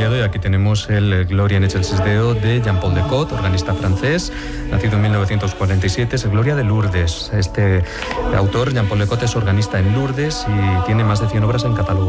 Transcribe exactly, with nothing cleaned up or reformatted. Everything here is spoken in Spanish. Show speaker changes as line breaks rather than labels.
de hoy. Aquí tenemos el Gloria en Excelsis Deo de Jean-Paul Decaux, organista francés, nacido en mil novecientos cuarenta y siete, es el Gloria de Lourdes. Este autor, Jean-Paul Decaux, es organista en Lourdes y tiene más de cien obras en catálogo.